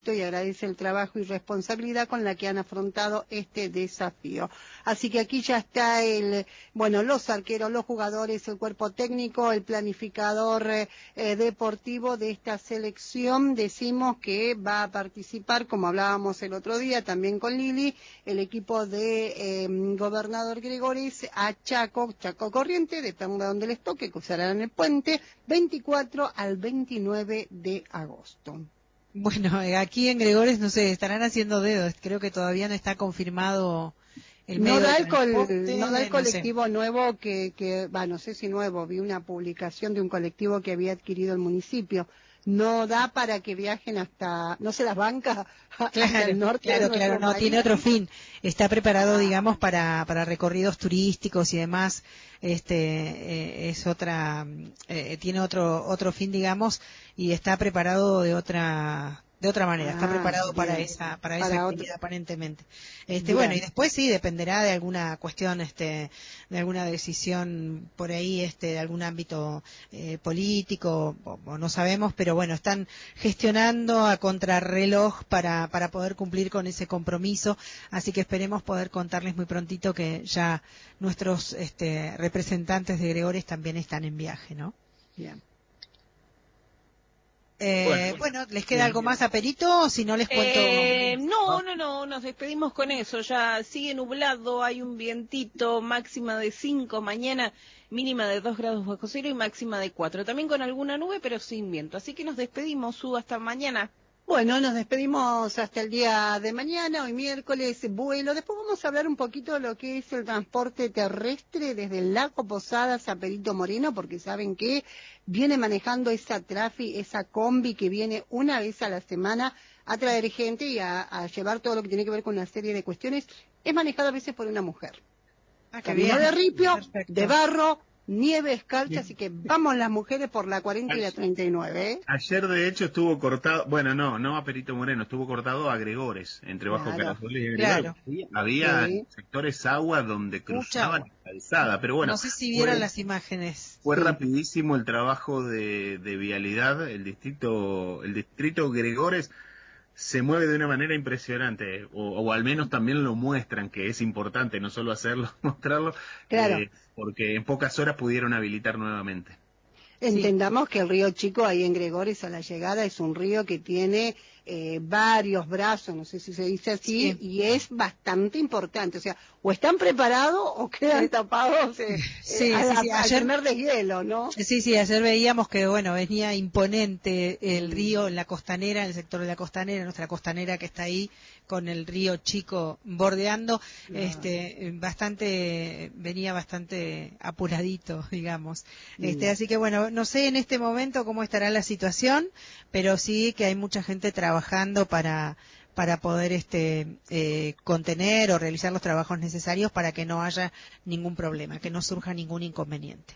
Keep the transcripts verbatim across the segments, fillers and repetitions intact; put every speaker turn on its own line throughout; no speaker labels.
y agradece el trabajo y responsabilidad con la que han afrontado este desafío. Así que aquí ya está el, bueno, los arqueros, los jugadores, el cuerpo técnico, el planificador eh, eh, deportivo de esta selección. Decimos que va a participar, como hablábamos el otro día también con Lili, el equipo de eh, Gobernador Gregores a Chaco, Chaco Corriente, depende de donde les toque, cruzarán el puente, veinticuatro al veintinueve de agosto.
Bueno, aquí en Gregores, no sé, estarán haciendo dedos, creo que todavía no está confirmado el medio
no da
de
el col,
transporte.
No da el
no
colectivo
sé.
nuevo que, que va, no sé si nuevo, vi una publicación de un colectivo que había adquirido el municipio. No da para que viajen hasta, no se las banca,
Claro,
hasta el norte
claro,
de nuestro
claro, no,
país.
tiene otro fin. Está preparado,
Ah.
digamos, para, para recorridos turísticos y demás. Este, eh, es otra, eh, tiene otro, otro fin, digamos, y está preparado de otra, de otra manera.
Ah,
está preparado
bien.
para esa, para,
para
esa
otro.
actividad aparentemente. Este,
Bien.
bueno, y después sí dependerá de alguna cuestión, este, de alguna decisión por ahí, este, de algún ámbito eh, político, o, o no sabemos, pero bueno, están gestionando a contrarreloj para, para poder cumplir con ese compromiso, así que esperemos poder contarles muy prontito que ya nuestros este, representantes de Gregores también están en viaje, ¿no?
Bien.
Eh,
Bueno,
bueno, ¿les queda algo más a Perito o si no les cuento?
Eh, no, no, no, nos despedimos con eso. Ya sigue nublado, hay un vientito, máxima de cinco mañana, mínima de dos grados bajo cero y máxima de cuatro. También con alguna nube, pero sin viento. Así que nos despedimos, Su, hasta mañana.
Bueno, nos despedimos hasta el día de mañana, hoy miércoles, vuelo. Después vamos a hablar un poquito de lo que es el transporte terrestre desde el Lago Posadas a Perito Moreno, porque saben que viene manejando esa trafi, esa combi que viene una vez a la semana a traer gente y a, a llevar todo lo que tiene que ver con una serie de cuestiones. Es manejado a veces por una mujer.
Ah, qué
Camino
bien.
de ripio,
Perfecto.
de barro, nieve, escarcha, así que vamos las mujeres por la cuarenta y la treinta y nueve, ¿eh?
ayer de hecho estuvo cortado, bueno, no, no a Perito Moreno, estuvo cortado a Gregores, entre Bajo
Claro.
Carasoles y Gregores.
Claro.
Sí, había
Sí.
sectores agua donde
Mucha
cruzaban
agua.
la calzada, pero bueno,
No sé si vieron
fue,
las imágenes.
fue
Sí.
rapidísimo el trabajo de, de vialidad, el distrito, el distrito Gregores se mueve de una manera impresionante, o, o al menos también lo muestran, que es importante no solo hacerlo, mostrarlo,
Claro.
eh, porque en pocas horas pudieron habilitar nuevamente.
Entendamos que el río Chico, ahí en Gregores a la llegada, es un río que tiene eh, varios brazos, no sé si se dice así,
Sí.
y es bastante importante. O sea, o están preparados o quedan
Eh,
tapados eh,
sí,
eh, a-
sí, sí,
a- al
ayer-
primer deshielo, ¿no?
Sí, sí, ayer veíamos que, bueno, venía imponente el
Mm.
río en la costanera, en el sector de la costanera, nuestra costanera que está ahí con el río Chico bordeando,
Ah.
este, bastante, venía bastante apuradito, digamos. Este,
Mm.
así que bueno, no sé en este momento cómo estará la situación, pero sí que hay mucha gente trabajando para, para poder este eh, contener o realizar los trabajos necesarios para que no haya ningún problema, que no surja ningún inconveniente.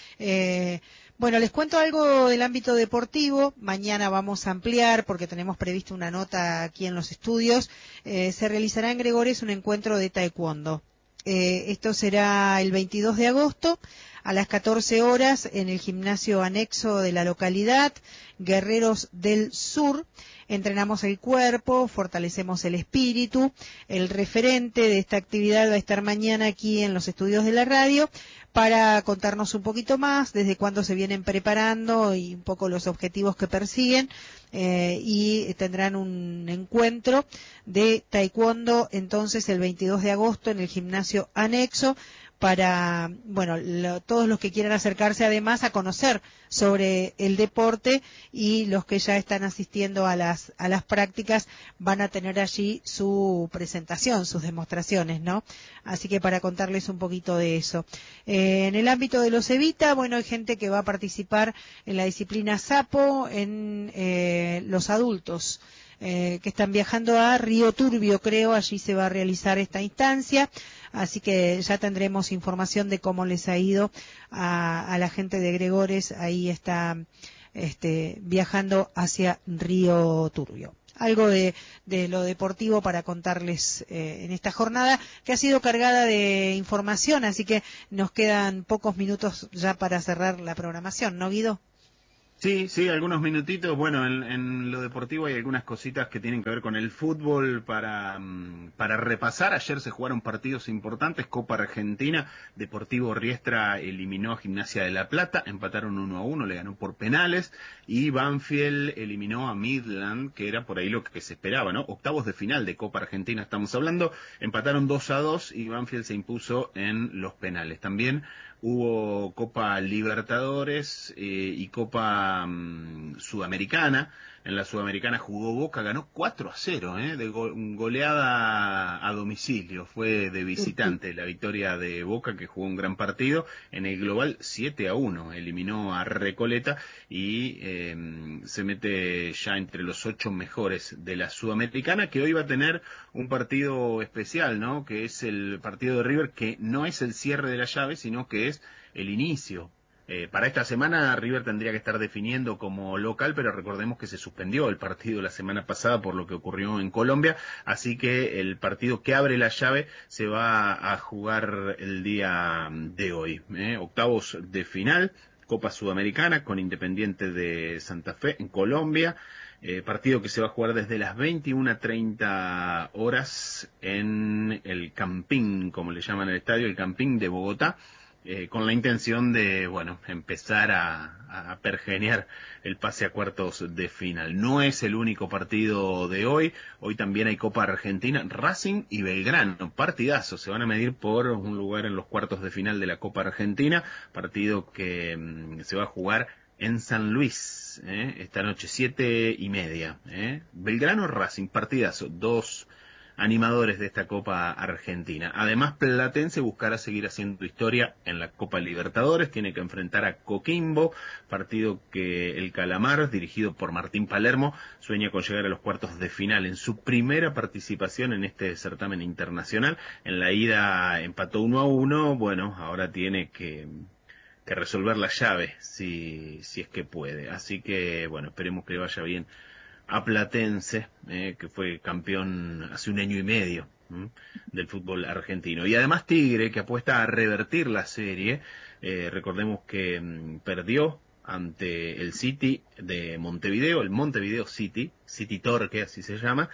Eh, bueno, les cuento algo del ámbito deportivo. Mañana vamos a ampliar porque tenemos previsto una nota aquí en los estudios. Eh, se realizará en Gregores un encuentro de taekwondo. Eh, esto será el veintidós de agosto a las catorce horas en el gimnasio anexo de la localidad, Guerreros del Sur. Entrenamos el cuerpo, fortalecemos el espíritu. El referente de esta actividad va a estar mañana aquí en los estudios de la radio para contarnos un poquito más desde cuándo se vienen preparando y un poco los objetivos que persiguen, eh, y tendrán un encuentro de taekwondo entonces el veintidós de agosto en el gimnasio anexo para, bueno, lo, todos los que quieran acercarse además a conocer sobre el deporte, y los que ya están asistiendo a las a las prácticas van a tener allí su presentación, sus demostraciones, ¿no? Así que para contarles un poquito de eso. Eh, en el ámbito de los Evita, bueno, hay gente que va a participar en la disciplina Sapo en eh, los adultos. Eh, que están viajando a Río Turbio, creo, allí se va a realizar esta instancia, así que ya tendremos información de cómo les ha ido a, a la gente de Gregores, ahí está este, viajando hacia Río Turbio. Algo de, de lo deportivo para contarles eh, en esta jornada que ha sido cargada de información, así que nos quedan pocos minutos ya para cerrar la programación, ¿no, Guido?
Sí, sí, algunos minutitos. Bueno, en, en lo deportivo hay algunas cositas que tienen que ver con el fútbol para, mm, para repasar. Ayer se jugaron partidos importantes. Copa Argentina, Deportivo Riestra eliminó a Gimnasia de La Plata, empataron uno a uno, le ganó por penales. Y Banfield eliminó a Midland, que era por ahí lo que se esperaba, ¿no? Octavos de final de Copa Argentina estamos hablando. Empataron dos a dos y Banfield se impuso en los penales. También hubo Copa Libertadores eh, y Copa um, Sudamericana. En la Sudamericana jugó Boca, ganó cuatro a cero, ¿eh? De go goleada a domicilio. Fue de visitante la victoria de Boca, que jugó un gran partido. En el global siete a uno, eliminó a Recoleta y eh, se mete ya entre los ocho mejores de la Sudamericana, que hoy va a tener un partido especial, ¿no? Que es el partido de River, que no es el cierre de la llave, sino que es el inicio. Eh, para esta semana River tendría que estar definiendo como local, pero recordemos que se suspendió el partido la semana pasada por lo que ocurrió en Colombia, así que el partido que abre la llave se va a jugar el día de hoy. ¿eh? Octavos de final, Copa Sudamericana con Independiente de Santa Fe en Colombia. Eh, partido que se va a jugar desde las veintiuna treinta horas en el Campín, como le llaman el estadio, el Campín de Bogotá. Eh, con la intención de, bueno, empezar a, a pergeñar el pase a cuartos de final. No es el único partido de hoy, hoy también hay Copa Argentina, Racing y Belgrano, partidazo, se van a medir por un lugar en los cuartos de final de la Copa Argentina, partido que mmm, se va a jugar en San Luis, ¿eh? esta noche, siete y media. ¿eh? Belgrano Racing, partidazo, dos animadores de esta Copa Argentina. Además, Platense buscará seguir haciendo historia en la Copa Libertadores, tiene que enfrentar a Coquimbo, partido que el Calamar, dirigido por Martín Palermo, sueña con llegar a los cuartos de final en su primera participación en este certamen internacional. En la ida empató uno a uno, bueno, ahora tiene que... que resolver la llave, si, si es que puede. Así que, bueno, esperemos que le vaya bien a Platense, eh, que fue campeón hace un año y medio ¿eh? del fútbol argentino. Y además Tigre, que apuesta a revertir la serie. Eh, recordemos que mmm, perdió ante el City de Montevideo, el Montevideo City, City Torque, así se llama.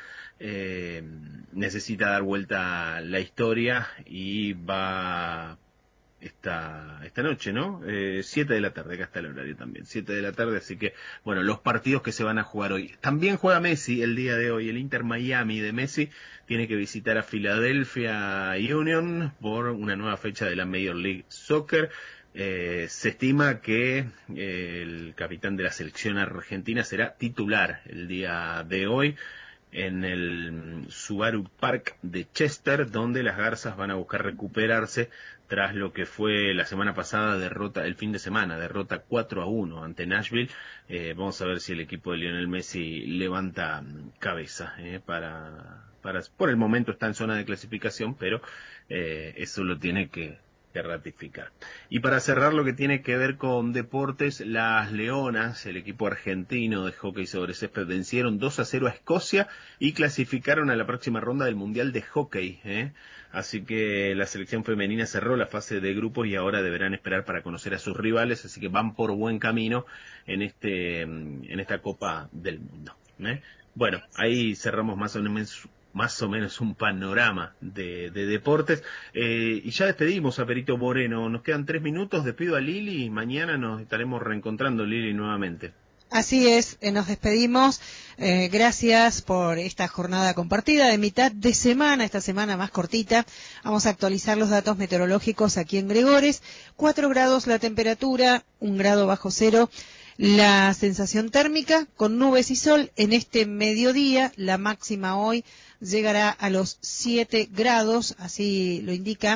Eh, necesita dar vuelta la historia y va... Esta, esta noche, ¿no? Eh, siete de la tarde, acá está el horario también, siete de la tarde, así que, bueno, los partidos que se van a jugar hoy. También juega Messi el día de hoy, el Inter Miami de Messi tiene que visitar a Philadelphia Union por una nueva fecha de la Major League Soccer. Eh, se estima que eh, el capitán de la selección argentina será titular el día de hoy en el Subaru Park de Chester, donde las Garzas van a buscar recuperarse tras lo que fue la semana pasada derrota, el fin de semana, derrota cuatro a uno ante Nashville. Eh, vamos a ver si el equipo de Lionel Messi levanta cabeza, eh, para, para, por el momento está en zona de clasificación, pero eh, eso lo tiene que, que ratificar. Y para cerrar lo que tiene que ver con deportes, las Leonas, el equipo argentino de hockey sobre césped, vencieron dos a cero a Escocia y clasificaron a la próxima ronda del Mundial de Hockey, ¿eh? Así que la selección femenina cerró la fase de grupos y ahora deberán esperar para conocer a sus rivales, así que van por buen camino en este en esta Copa del Mundo, ¿eh? Bueno, ahí cerramos más o menos más o menos un panorama de, de deportes. Eh, y ya despedimos a Perito Moreno. Nos quedan tres minutos. Despido a Lili y mañana nos estaremos reencontrando, Lili, nuevamente.
Así es, eh, nos despedimos. Eh, gracias por esta jornada compartida de mitad de semana, esta semana más cortita. Vamos a actualizar los datos meteorológicos aquí en Gregores. Cuatro grados la temperatura, un grado bajo cero. La sensación térmica con nubes y sol en este mediodía. La máxima hoy llegará a los siete grados, así lo indica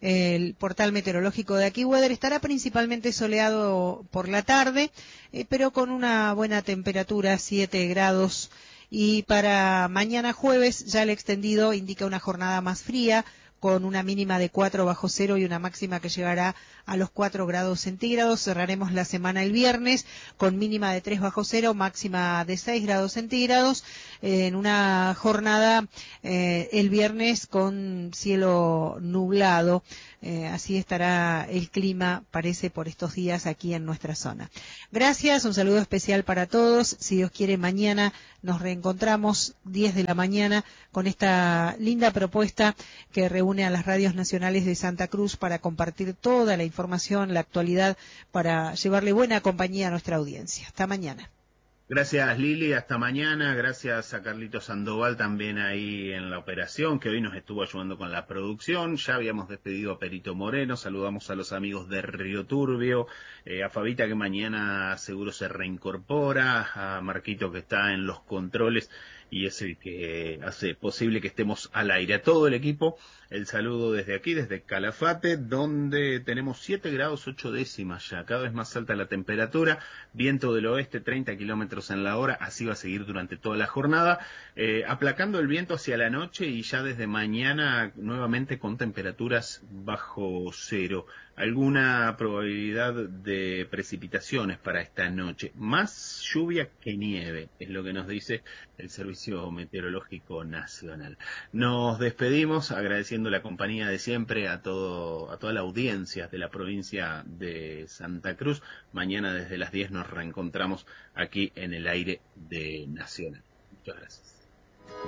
el portal meteorológico de AccuWeather. Estará principalmente soleado por la tarde, eh, pero con una buena temperatura, siete grados. Y para mañana jueves ya el extendido indica una jornada más fría, con una mínima de cuatro bajo cero y una máxima que llegará a los cuatro grados centígrados. Cerraremos la semana el viernes con mínima de tres bajo cero, máxima de seis grados centígrados, eh, en una jornada eh, el viernes con cielo nublado. Eh, así estará el clima, parece, por estos días aquí en nuestra zona. Gracias, un saludo especial para todos. Si Dios quiere, mañana nos reencontramos diez de la mañana con esta linda propuesta que reúne a las radios nacionales de Santa Cruz para compartir toda la información, la actualidad, para llevarle buena compañía a nuestra audiencia. Hasta mañana.
Gracias Lili, hasta mañana, gracias a Carlito Sandoval también ahí en la operación, que hoy nos estuvo ayudando con la producción. Ya habíamos despedido a Perito Moreno, saludamos a los amigos de Río Turbio, eh, a Fabita que mañana seguro se reincorpora, a Marquito que está en los controles y es el que hace posible que estemos al aire. A todo el equipo, el saludo desde aquí, desde Calafate, donde tenemos siete grados ocho décimas ya, cada vez más alta la temperatura, viento del oeste, treinta kilómetros en la hora, así va a seguir durante toda la jornada, eh, aplacando el viento hacia la noche y ya desde mañana nuevamente con temperaturas bajo cero. Alguna probabilidad de precipitaciones para esta noche, más lluvia que nieve, es lo que nos dice el Servicio Meteorológico Nacional. Nos despedimos agradeciendo la compañía de siempre a todo, a toda la audiencia de la provincia de Santa Cruz. Mañana desde las diez nos reencontramos aquí en el aire de Nacional. Muchas gracias.